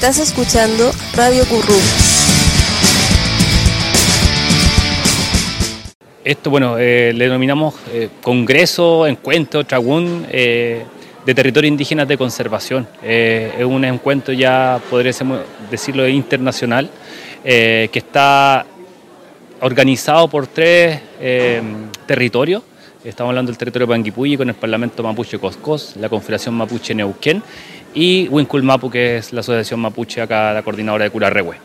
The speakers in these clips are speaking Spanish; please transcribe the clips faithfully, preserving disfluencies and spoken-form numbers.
Estás escuchando Radio Currum. Esto, bueno, eh, le denominamos eh, Congreso, Encuentro, Tragún eh, de Territorios Indígenas de Conservación. Eh, es un encuentro ya, podría decirlo, internacional, eh, que está organizado por tres eh, territorios. Estamos hablando del territorio Panguipulli con el Parlamento Mapuche Coscos, la Confederación Mapuche Neuquén y Huincul-Mapu, que es la Asociación Mapuche, acá la coordinadora de Curarrehue.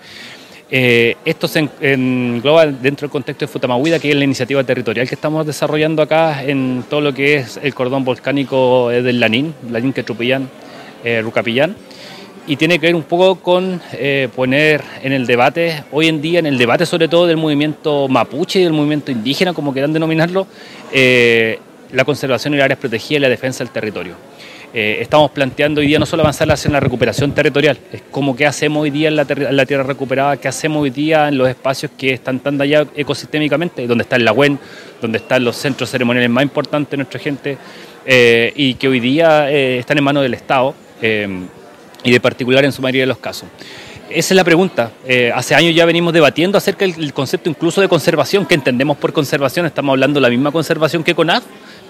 Eh, esto se engloba dentro del contexto de Futamahuida, que es la iniciativa territorial que estamos desarrollando acá en todo lo que es el cordón volcánico del Lanín, Lanín Quetrupillán, eh, Rucapillán, y tiene que ver un poco con eh, poner en el debate, hoy en día en el debate sobre todo del movimiento mapuche y del movimiento indígena, como quieran denominarlo, eh, la conservación y las áreas protegidas y la defensa del territorio. Eh, estamos planteando hoy día no solo avanzar hacia la recuperación territorial, es como qué hacemos hoy día en la, en la tierra recuperada, qué hacemos hoy día en los espacios que están tan dañados ecosistémicamente, donde está el Lagüen, donde están los centros ceremoniales más importantes de nuestra gente eh, y que hoy día eh, están en manos del Estado eh, y de particular en su mayoría de los casos. Esa es la pregunta. Eh, hace años ya venimos debatiendo acerca del concepto incluso de conservación, que entendemos por conservación, estamos hablando de la misma conservación que CONAF,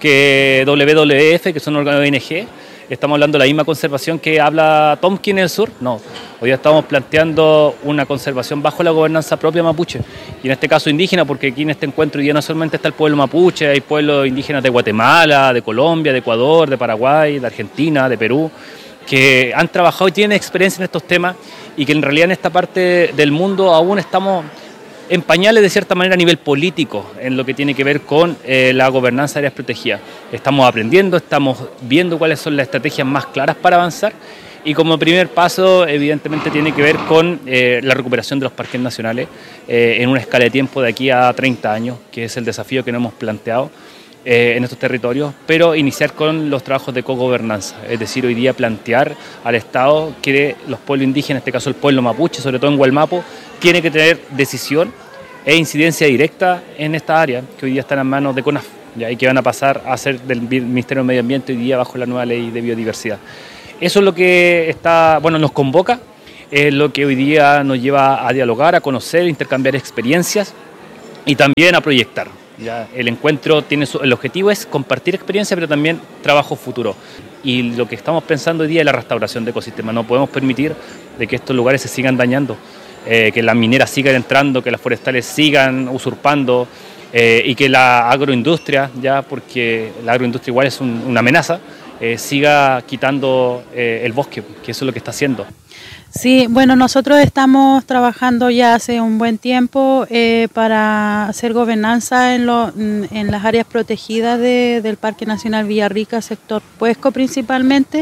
que W W F, que son órganos de O N G. ¿Estamos hablando de la misma conservación que habla Tomkin en el sur? No, hoy día estamos planteando una conservación bajo la gobernanza propia mapuche, y en este caso indígena, porque aquí en este encuentro hoy día no solamente está el pueblo mapuche, hay pueblos indígenas de Guatemala, de Colombia, de Ecuador, de Paraguay, de Argentina, de Perú, que han trabajado y tienen experiencia en estos temas, y que en realidad en esta parte del mundo aún estamos en pañales de cierta manera a nivel político en lo que tiene que ver con eh, la gobernanza de áreas protegidas. Estamos aprendiendo, estamos viendo cuáles son las estrategias más claras para avanzar, y como primer paso evidentemente tiene que ver con eh, la recuperación de los parques nacionales eh, en una escala de tiempo de aquí a treinta años, que es el desafío que nos hemos planteado eh, en estos territorios, pero iniciar con los trabajos de cogobernanza, es decir, hoy día plantear al Estado que los pueblos indígenas, en este caso el pueblo mapuche, sobre todo en Gualmapu, tiene que tener decisión e incidencia directa en esta área, que hoy día están en manos de CONAF, ¿ya? Y que van a pasar a ser del Ministerio del Medio Ambiente hoy día bajo la nueva ley de biodiversidad. Eso es lo que está, bueno, nos convoca, es lo que hoy día nos lleva a dialogar, a conocer, a intercambiar experiencias y también a proyectar. ¿Ya? El encuentro tiene su, el objetivo es compartir experiencia, pero también trabajo futuro. Y lo que estamos pensando hoy día es la restauración de ecosistemas. No podemos permitir de que estos lugares se sigan dañando. Eh, que las mineras sigan entrando, que las forestales sigan usurpando eh, y que la agroindustria, ya porque la agroindustria igual es un, una amenaza, eh, siga quitando eh, el bosque, que eso es lo que está haciendo. Sí, bueno, nosotros estamos trabajando ya hace un buen tiempo eh, para hacer gobernanza en, lo, en las áreas protegidas de, del Parque Nacional Villarrica, sector Puesco principalmente,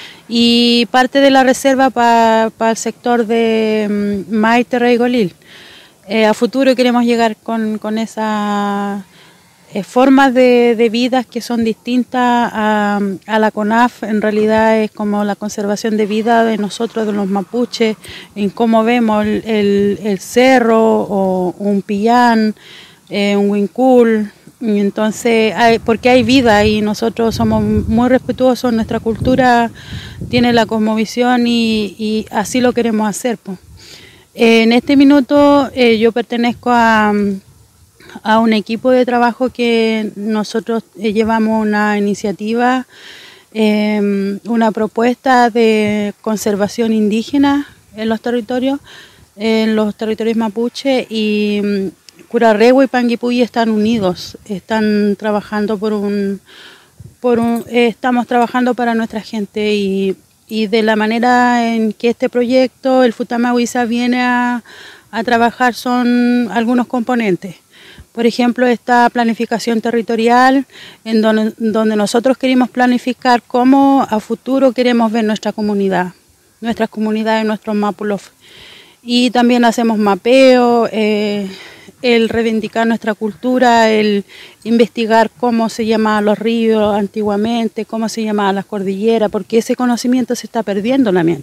y parte de la reserva para pa el sector de um, Maite, Rey Golil. Eh, a futuro queremos llegar con, con esas eh, formas de, de vidas que son distintas a, a la CONAF. En realidad es como la conservación de vida de nosotros, de los mapuches, en cómo vemos el, el, el cerro o un pillán, eh, un huincul. Y entonces, hay, porque hay vida y nosotros somos muy respetuosos, nuestra cultura tiene la cosmovisión y, y así lo queremos hacer. Pues. En este minuto eh, yo pertenezco a, a un equipo de trabajo que nosotros eh, llevamos una iniciativa, eh, una propuesta de conservación indígena en los territorios, en los territorios mapuche, y Curarrehue y Panguipulli están unidos, están trabajando por un, por un eh, estamos trabajando para nuestra gente, y, y de la manera en que este proyecto, el Futamahuiza, viene a, a trabajar son algunos componentes. Por ejemplo, esta planificación territorial, en donde, donde nosotros queremos planificar cómo a futuro queremos ver nuestra comunidad, nuestras comunidades, nuestros mápulos. Y también hacemos mapeo, eh, el reivindicar nuestra cultura, el investigar cómo se llamaban los ríos antiguamente, cómo se llamaban las cordilleras, porque ese conocimiento se está perdiendo también.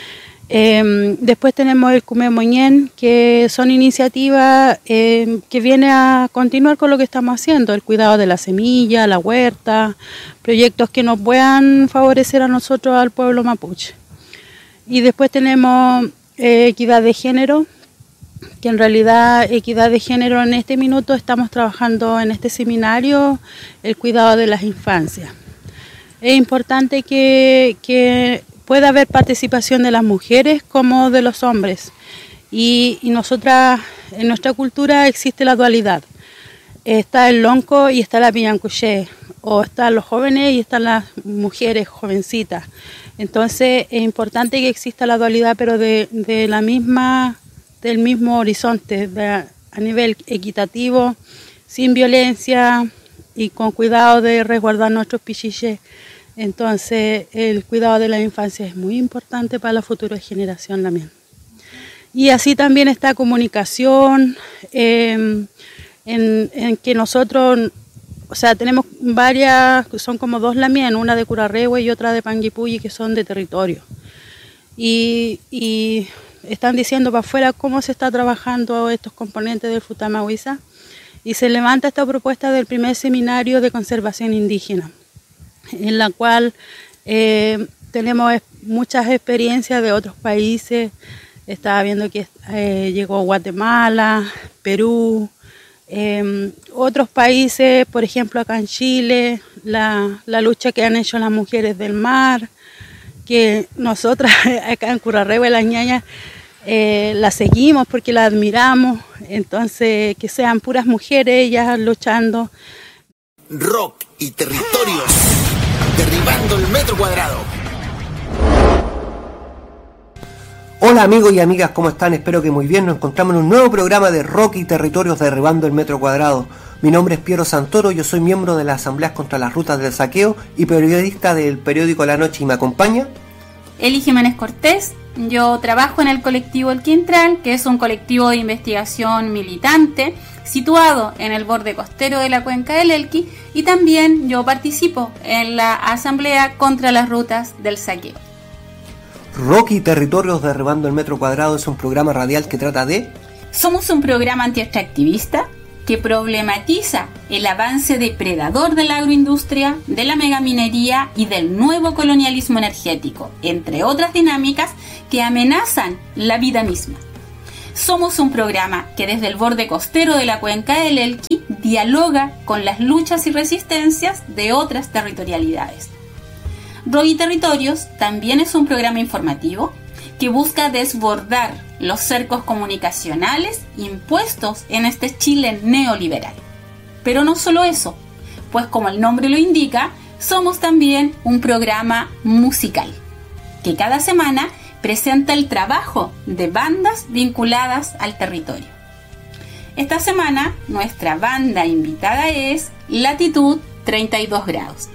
Eh, después tenemos el Cume Moñén, que son iniciativas eh, que vienen a continuar con lo que estamos haciendo, el cuidado de la semilla, la huerta, proyectos que nos puedan favorecer a nosotros, al pueblo mapuche. Y después tenemos eh, equidad de género, que en realidad equidad de género en este minuto estamos trabajando en este seminario el cuidado de las infancias. Es importante que, que pueda haber participación de las mujeres como de los hombres. Y, y nosotras, en nuestra cultura existe la dualidad. Está el lonco y está la piñancuché, o están los jóvenes y están las mujeres jovencitas. Entonces es importante que exista la dualidad, pero de, de la misma, del mismo horizonte, de, a nivel equitativo, sin violencia y con cuidado de resguardar nuestros pichiches. Entonces el cuidado de la infancia es muy importante para la futura generación también. Y así también está comunicación, eh, en, en que nosotros, o sea, tenemos varias, son como dos lamien, una de Curarrehue y otra de Panguipulli, que son de territorio. Y, y están diciendo para afuera cómo se está trabajando estos componentes del Futamahuiza. Y se levanta esta propuesta del primer seminario de conservación indígena, en la cual eh, tenemos muchas experiencias de otros países. Estaba viendo que eh, llegó Guatemala, Perú, eh, otros países, por ejemplo acá en Chile, la, la lucha que han hecho las mujeres del mar, que nosotras acá en Curarrehue, las ñañas, eh, la seguimos porque la admiramos. Entonces, que sean puras mujeres ellas luchando. Rock y territorios, derribando el metro cuadrado. Hola amigos y amigas, ¿cómo están? Espero que muy bien. Nos encontramos en un nuevo programa de Rock y Territorios Derribando el Metro Cuadrado. Mi nombre es Piero Santoro, yo soy miembro de las Asambleas contra las Rutas del Saqueo y periodista del periódico La Noche, y me acompaña Eli Jiménez Cortés. Yo trabajo en el colectivo El Quintral, que es un colectivo de investigación militante situado en el borde costero de la cuenca del Elqui, y también yo participo en la Asamblea contra las Rutas del Saqueo. Rock y Territorios Derribando el Metro Cuadrado es un programa radial que trata de... Somos un programa antiextractivista que problematiza el avance depredador de la agroindustria, de la megaminería y del nuevo colonialismo energético, entre otras dinámicas que amenazan la vida misma. Somos un programa que desde el borde costero de la cuenca del Elqui dialoga con las luchas y resistencias de otras territorialidades. Rock y Territorios también es un programa informativo que busca desbordar los cercos comunicacionales impuestos en este Chile neoliberal. Pero no solo eso, pues como el nombre lo indica, somos también un programa musical, que cada semana presenta el trabajo de bandas vinculadas al territorio. Esta semana nuestra banda invitada es Latitud treinta y dos grados.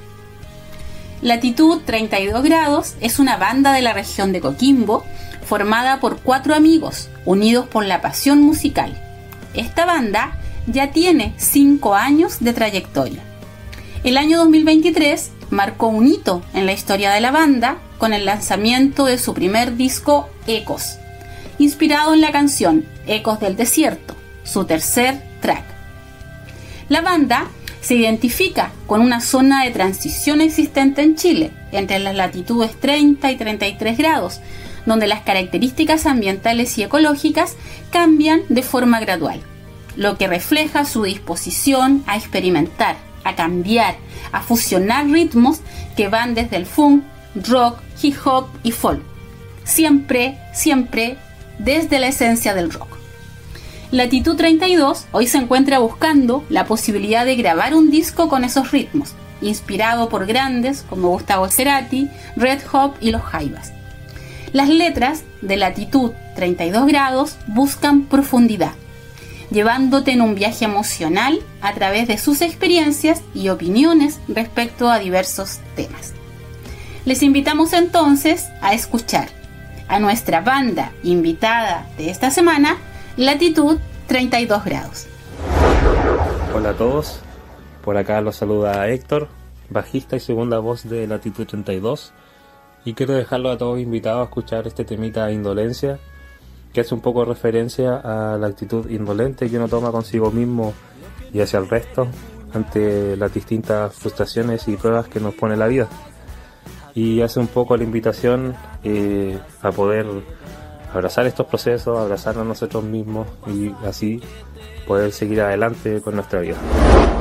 Latitud treinta y dos grados es una banda de la región de Coquimbo formada por cuatro amigos unidos por la pasión musical. Esta banda ya tiene cinco años de trayectoria. El año dos mil veintitrés marcó un hito en la historia de la banda con el lanzamiento de su primer disco Ecos, inspirado en la canción Ecos del Desierto, su tercer track. La banda se identifica con una zona de transición existente en Chile, entre las latitudes treinta y treinta y tres grados, donde las características ambientales y ecológicas cambian de forma gradual, lo que refleja su disposición a experimentar, a cambiar, a fusionar ritmos que van desde el funk, rock, hip hop y folk, siempre, siempre desde la esencia del rock. Latitud treinta y dos hoy se encuentra buscando la posibilidad de grabar un disco con esos ritmos, inspirado por grandes como Gustavo Cerati, Red Hot y Los Jaivas. Las letras de Latitud treinta y dos grados buscan profundidad, llevándote en un viaje emocional a través de sus experiencias y opiniones respecto a diversos temas. Les invitamos entonces a escuchar a nuestra banda invitada de esta semana, Latitud treinta y dos grados. Hola a todos, por acá los saluda Héctor, bajista y segunda voz de Latitud treinta y dos, y quiero dejarlo a todos invitados a escuchar este temita Indolencia, que hace un poco referencia a la actitud indolente que uno toma consigo mismo y hacia el resto ante las distintas frustraciones y pruebas que nos pone la vida. y hace un poco la invitación eh, a poder abrazar estos procesos, abrazarnos a nosotros mismos y así poder seguir adelante con nuestra vida.